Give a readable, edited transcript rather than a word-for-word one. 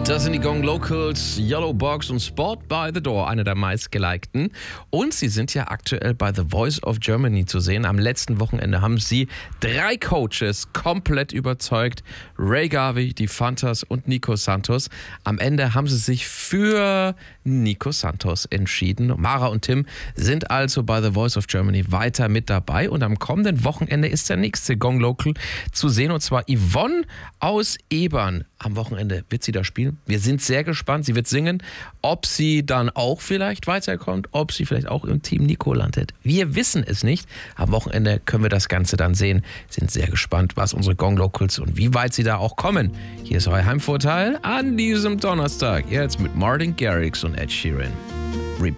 Das sind die Gong Locals, Yellow Box und Sport by the Door, eine der meistgelikten. Und sie sind ja aktuell bei The Voice of Germany zu sehen. Am letzten Wochenende haben sie 3 Coaches komplett überzeugt. Ray Garvey, die Fantas und Nico Santos. Am Ende haben sie sich für Nico Santos entschieden. Mara und Tim sind also bei The Voice of Germany weiter mit dabei. Und am kommenden Wochenende ist der nächste Gong Local zu sehen. Und zwar Yvonne aus Ebern. Am Wochenende wird sie da spielen. Wir sind sehr gespannt. Sie wird singen. Ob sie dann auch vielleicht weiterkommt, ob sie vielleicht auch im Team Nico landet. Wir wissen es nicht. Am Wochenende können wir das Ganze dann sehen. Sind sehr gespannt, was unsere Gong Locals und wie weit sie da auch kommen. Hier ist euer Heimvorteil an diesem Donnerstag. Jetzt mit Martin Garrix und Ed Sheeran.